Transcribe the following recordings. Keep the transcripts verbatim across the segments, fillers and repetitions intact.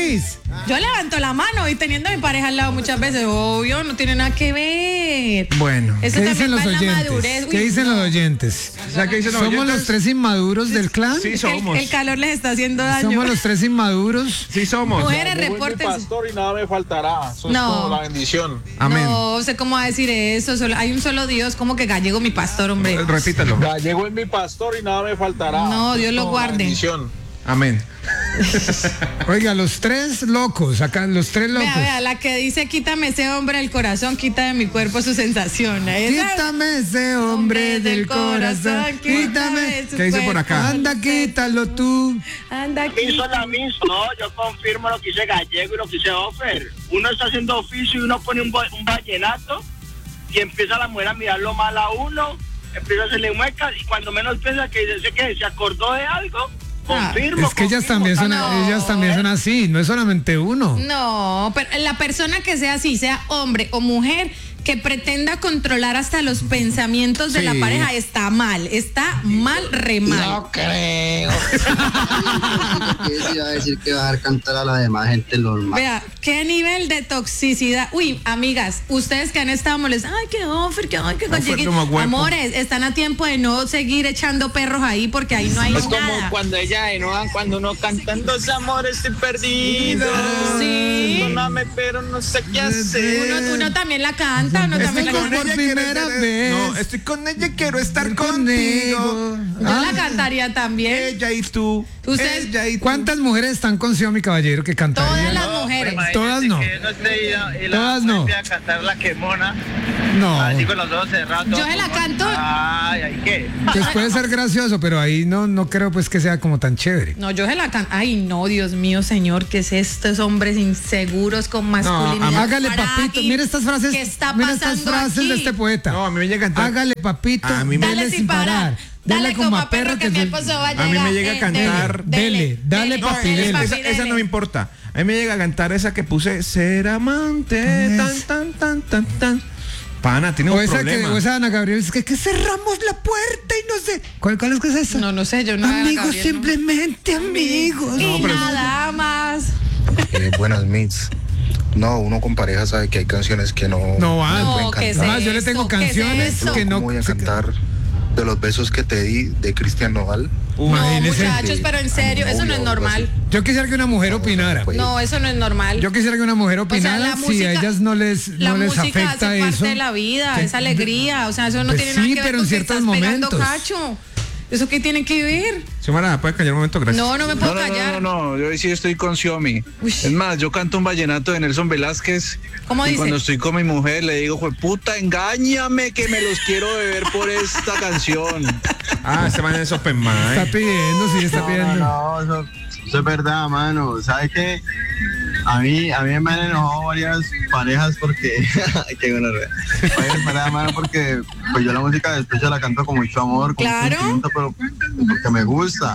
Cris. Yo levanto la mano y teniendo a mi pareja al lado muchas veces, obvio, no tiene nada que ver. Bueno, Eso ¿qué dicen también los va en la oyentes? madurez. ¿Qué Uy, dicen no. los oyentes? O sea, ¿qué dicen los ¿Somos oyentes? los tres inmaduros del clan? Sí, somos. El, el calor les está haciendo daño. ¿Somos los tres inmaduros? Sí, somos. Mujeres, Llegó mi repórtense. pastor y nada me faltará. Eso No. es como la bendición. Amén. No sé cómo va a decir eso. Solo, hay un solo Dios, como que gallego mi pastor, hombre. Repítalo. Gallego es mi pastor y nada me faltará. No, Dios Eso es lo como guarde. la bendición. Amén. Oiga, los tres locos, acá, los tres locos. Vea, vea, la que dice quítame ese hombre del corazón, quita de mi cuerpo su sensación. Esa- Quítame ese hombre del corazón, quítame. su ¿Qué dice por cuerpo. acá? Anda, quítalo tú. Anda aquí. Hizo la misma. No, yo confirmo lo que dice Gallego y lo que dice Offer. Uno está haciendo oficio y uno pone un, un vallenato y empieza la mujer a mirarlo mal a uno, empieza a hacerle muecas y cuando menos piensa que dice que se acordó de algo, confirmo. Es que ellas confirmo, también son, no. ellas también son así, no es solamente uno. No, pero la persona que sea así, sea hombre o mujer, que pretenda controlar hasta los pensamientos de Sí. la pareja, está mal, está mal, re mal. No creo. ¿Qué iba a decir que va a dejar cantar a la demás gente normal? Vea, qué nivel de toxicidad. Uy, amigas, ustedes que han estado molestando, ay, qué offer, que ay, qué Offer conchiqui-". como huepo. Amores, están a tiempo de no seguir echando perros ahí porque ahí no hay Es como nada. cuando ella enojan, cuando uno cantando ese amor estoy perdido. Sí. Perdóname, pero no sé qué hacer. Uno, uno también la canta, uno también la con canta. por quiero primera estar- vez. No, estoy con ella, quiero estar Conmigo. contigo. Yo Ah. la cantaría también. Ella y tú. Ustedes- Ella y tú. ¿Cuántas mujeres están con Sio, mi caballero, que Todas cantarían? las mujeres. Todas no. Que no esté ella y la Todas no. mujer empieza a cantar la quemona, No. así con los ojos cerrados. Yo se la canto. Ay, ay, ¿qué? Pues puede ser gracioso, pero ahí no, no creo pues que sea como tan chévere. No, yo se la canto. Ay, no, Dios mío, señor, ¿qué es estos hombres inseguros con masculinidad? Hágale, papito. frágil? Mire estas frases. ¿Qué está Mire estas pasando frases aquí? de este poeta. No, a mí me llega a cantar. Hágale, papito. A mí me- Dale sin parar. Dale como a perro que mi se- esposo va a llegar. A mí me llega a Eh, cantar. Dele, dale, No, papi, esa, dele. esa- esa no me importa. A mí me llega a cantar esa que puse, ser amante, tan, tan, tan, tan, tan. Pana, tiene O un esa, que, problema. o esa Ana Gabriel es que, que cerramos la puerta y no sé. ¿Cuál, cuál es que es esa? No, no sé, yo no. Amigos, Gabriel, no. simplemente amigos. Y nada más. Eh, buenas mits. No, uno con pareja sabe que hay canciones que no, No van. No, pueden ¿qué es cantar. Más, yo le tengo esto? ¿Qué es canciones esto? que no. ¿Cómo voy a cantar de los besos que te di de Cristian Nodal? No, Imagínese. muchachos, pero en serio, eso no es normal. Yo quisiera que una mujer opinara. Pues, No, eso no es normal. Yo quisiera que una mujer O sea, opinara la si música- a ellas no les, La no les música afecta hace eso. parte de la vida, Que- es alegría, o sea, eso no Pues tiene sí, nada que ver pero con en que ciertos estás pegando momentos. cacho. ¿Eso qué tiene que ver? Xiomara, ¿puedes callar un momento? Gracias. No, no me puedo No, no, callar. no, no, yo hoy sí estoy con Xiomi. Uy. Es más, yo canto un vallenato de Nelson Velázquez. ¿Cómo y dice? cuando estoy con mi mujer le digo, "Jue puta, engáñame que me los quiero beber por esta canción." Ah, se van en esos pen Está pidiendo, sí, está No, pidiendo. no, no, eso, eso es verdad, mano. ¿Sabes qué? A mí, a mí me han enojado varias parejas porque, qué bueno, varias parejas, mano, porque pues yo la música de despecho la canto con mucho amor, con Claro. sentimiento, pero porque me gusta.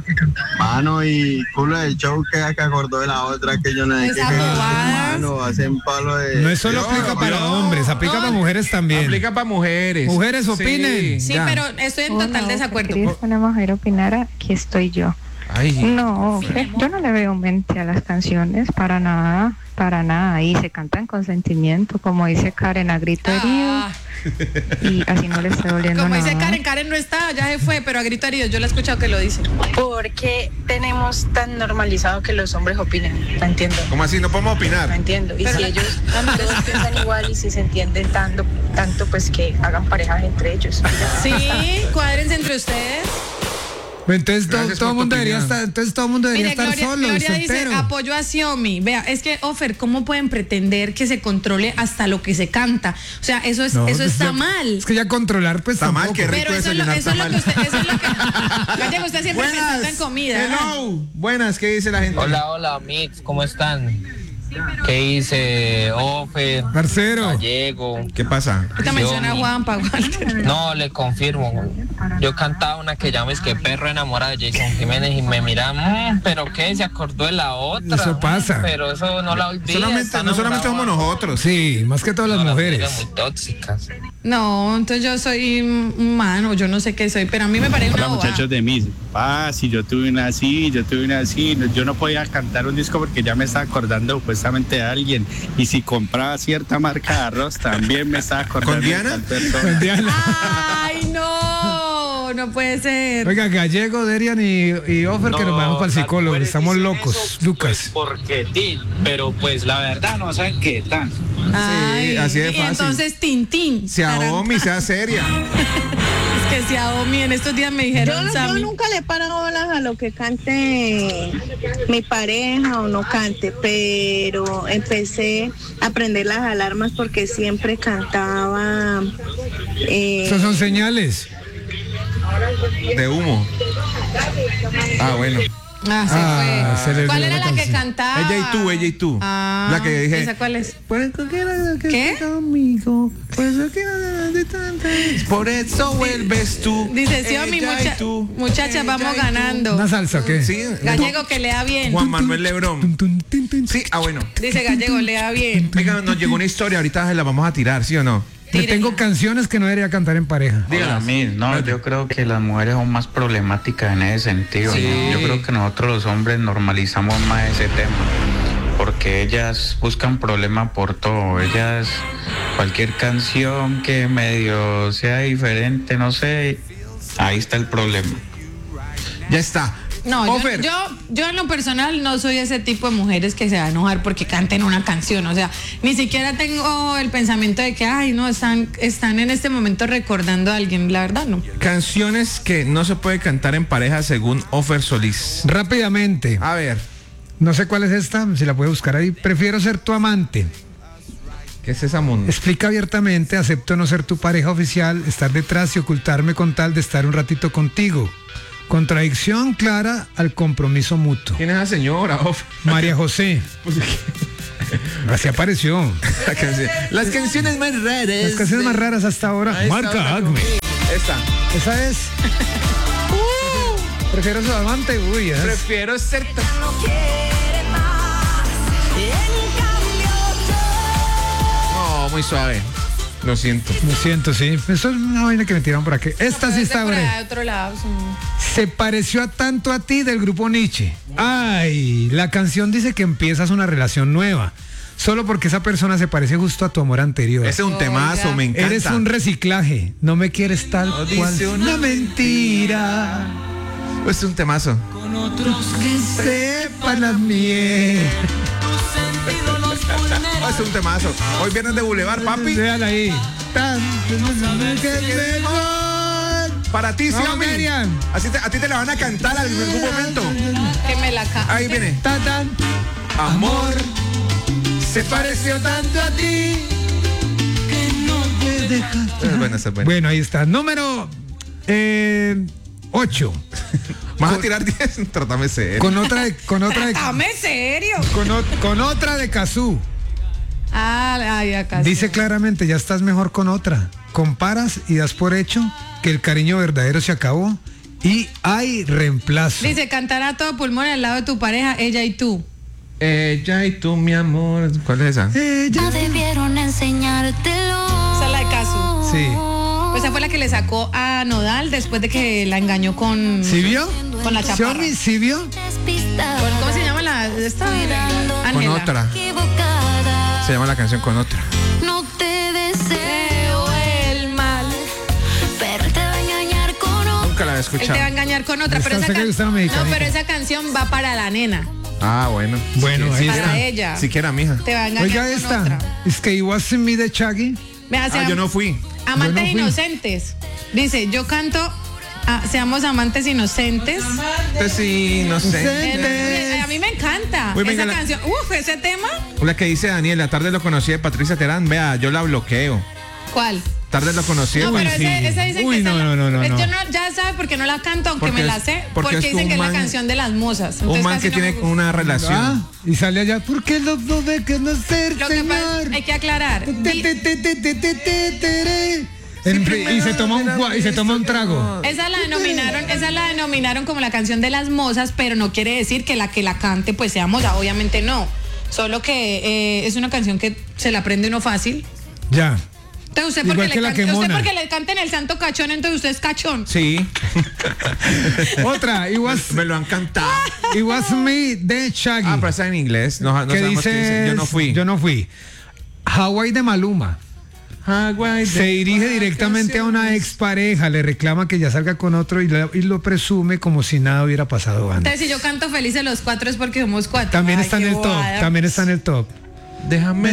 Mano, y culo del show que, que acordó de la otra, que yo no sé Esas qué, bobadas. mano, hacen palo de... No es solo No, aplica para no. hombres, aplica No. para mujeres también. Aplica para mujeres. Mujeres, opinen. Sí, ya. pero estoy en total desacuerdo. ¿Quieres que una mujer opinara? Aquí estoy yo. Ay, No, yo no le veo mente a las canciones, para nada, para nada. Y se cantan con sentimiento, como dice Karen, a grito herido. Ah, Y así no le está doliendo como nada. dice Karen, Karen no está, ya se fue, pero a grito herido, yo la he escuchado que lo dice. ¿Por qué tenemos tan normalizado que los hombres opinen? No entiendo. ¿cómo así? No podemos No opinar. entiendo. Y Pero- si ellos todos piensan igual y si se entienden tanto, tanto pues que hagan parejas entre ellos. Sí, cuádrense entre ustedes. Entonces todo, Gracias todo el por tu mundo debería opinión. estar, entonces todo el mundo debería Mire, estar Gloria, solo y Gloria dice, soltero. apoyo a Xiaomi. Vea, es que, Ofer, ¿cómo pueden pretender que se controle hasta lo que se canta? O sea, eso es, No, eso pues está ya- mal. Es que ya controlar pues Está mal, tampoco. qué rico Pero eso es, lo, desayunar eso es lo que tamal. usted, eso es lo que... Gallego, usted siempre pensando en comida. Hello. Buenas, ¿qué dice la gente? Hola, hola, Mix, ¿cómo están? ¿Qué dice Ofer? Parcero. Gallego. ¿Qué pasa? Te menciona a Juanpa, Walter. No, le confirmo. Yo cantaba una que llama es que Perro enamorado de Jason Jiménez y me mira, mmm, pero qué, se acordó de la otra. Eso pasa. Pero eso no la olvida. Solamente, no solamente somos nosotros. Sí, más que todas las No, mujeres. Las mujeres muy tóxicas. No, entonces yo soy un mano, yo no sé qué soy, pero a mí me parece Hola una boba. muchachos de Miss. Ah, si yo tuve una así, yo tuve una así. No, yo no podía cantar un disco porque ya me estaba acordando supuestamente de alguien. Y si compraba cierta marca de arroz, también me estaba acordando. ¿Con Diana? de tal persona. Con Diana. Ay, no, no puede ser. Oiga, Gallego, Derian y, y Ofer, que nos vamos para el psicólogo. Estamos locos, Lucas. Porque ti, pero pues la verdad no saben qué tan. Ay, así de y fácil. entonces Tintín. Sea Omi, sea seria. Es que sea Omi, en estos días me dijeron, Yo, yo Sammy. nunca le paro bolas a lo que cante mi pareja o no cante, pero empecé a aprender las alarmas porque siempre cantaba. Eh, Esas son señales. De humo. Ah, bueno. Ah, se Ah, se fue. les ¿Cuál dio era la la que canción. cantaba? Ella y tú, ella y tú. Ah, La que dije. ¿esa cuál es? Pues cualquiera que ¿Qué? esté conmigo, pues cualquiera de tantas. Por eso vuelves tú. Dice, sí, mi ella mucha- y tú, muchachas, ella vamos y tú. ganando. ¿Una salsa o qué? Sí. Gallego que lea bien. Juan Manuel Lebrón. Sí, ah, bueno. Dice Gallego, lea bien. Venga, nos llegó una historia, ahorita se la vamos a tirar, ¿sí o no? Le tengo canciones que no debería cantar en pareja. Hola, Miss. No, yo creo que las mujeres son más problemáticas en ese sentido. Sí. ¿no? Yo creo que nosotros los hombres normalizamos más ese tema. Porque ellas buscan problema por todo. Ellas, cualquier canción que medio sea diferente, no sé, ahí está el problema. Ya está. No, yo, Ofer. yo, yo en lo personal no soy ese tipo de mujeres que se va a enojar porque canten una canción. O sea, ni siquiera tengo el pensamiento de que, ay, no, están, están en este momento recordando a alguien. La verdad, no. Canciones que no se puede cantar en pareja según Ofer Solís. Rápidamente. A ver. No sé cuál es esta, si la puede buscar ahí. Prefiero ser tu amante. ¿Qué es esa mundo? Explica abiertamente, acepto no ser tu pareja oficial, estar detrás y ocultarme con tal de estar un ratito contigo. Contradicción clara al compromiso mutuo. ¿Quién es la señora? Ofer? María José. Así apareció. La canción- Las canciones más raras. Las canciones más raras hasta ahora. Ahí está, Marca ahora Acme. Esta. Esa es. Prefiero su amante. Uy, esa es- Prefiero ser. ta- No, muy suave. Lo siento. Lo siento, sí. Eso es una vaina que me tiraron por aquí. Esta sí Es de está por breve. allá de otro lado. sí. Se pareció a tanto a ti del grupo Nietzsche. Ay, la canción dice que empiezas una relación nueva. Solo porque esa persona se parece justo a tu amor anterior. Ese es un temazo, me encanta. Eres un reciclaje. No me quieres tal No cual. dice una mentira. Es un temazo. Sepa la miel. Es un temazo. Hoy viernes de Boulevard, papi. Véala ahí. Tan- Para ti, sí, Vamos, hombre. Miriam. Así te- a ti te la van a cantar en algún momento. Que me la ca- Ahí viene. Tan, tan. Amor, se pareció tanto a ti. Es buena, esa es buena. Bueno, ahí está. Número eh, ocho. Vas a tirar diez. Trátame serio. Con otra de, con otra de, Dame serio. con, o- con otra de Cazú. Ah, ay, acá. sí. Dice claramente, ya estás mejor con otra. Comparas y das por hecho que el cariño verdadero se acabó y hay reemplazo. Dice, cantar a todo pulmón al lado de tu pareja, ella y tú. Ella y tú, mi amor. ¿Cuál es esa? Ella. Debieron enseñártelo. Esa es la de Casu. Sí. Pues esa fue la que le sacó a Nodal después de que la engañó con... ¿Sí vio? Con la chaparra. ¿Sí, ¿Sí vio? Con- ¿Cómo se llama la esta? Con Ángela. otra. Se llama la canción Con otra. No te deseo el mal, pero te va a engañar con otro. Nunca la había Él te va a escuchado. engañar con otra, pero Está- esa, sé que can- gusta la no, mexicana. pero esa canción va para la nena, Ah, bueno. Bueno, ahí para está. ella. Siquiera, mija. Te va a engañar Oiga con esta. otra. Es que you wasn't me de Chaggy. Vea, Ah, sean- yo no fui. Amantes yo no fui. inocentes. Dice, yo canto ah, Seamos amantes inocentes. Pues sí, no sé. Eh, a mí me encanta Uy, venga, esa la- canción. Uf, ese tema. La que dice Daniel, la tarde lo conocí de Patricia Terán. Vea, yo la bloqueo. ¿Cuál? Tarde lo conocí. No, pero Uy, ese, sí. ese dicen Uy, que no, esa no, no, no, es- no. yo no, ya sabe por qué no la canto, aunque Porque me la es- sé, porque porque, es dicen un que es la man- canción de las musas. Un Entonces man casi que no me tiene gusta. una relación. Ah, y sale allá, ¿por qué los no ve que no ser, Lo que pasa, señor? hay que aclarar. Te, Di- te, te, te, te, te, te, tere. En- y se toma un gua- y se toma un trago. Esa la denominaron, esa la denominaron como la canción de las mozas, pero no quiere decir que la que la cante pues sea moza, obviamente no. Solo que eh, es una canción que se la aprende uno fácil. Ya. Entonces usted Igual porque, que le, la cante, usted quemona. porque le canten el santo cachón, entonces usted es cachón. Sí. Otra, it was, Me lo han cantado. it was me de Shaggy. Ah, pero está en inglés. No, no que sabemos qué dice. dice, Yo no fui. Yo no fui. Hawaii de Maluma. Hawaii Se de dirige directamente a una expareja, le reclama que ya salga con otro y, la- y lo presume como si nada hubiera pasado antes. Entonces si yo canto felices los cuatro es porque somos cuatro. También Ay, está en qué el top, bobada. también está en el top. Déjame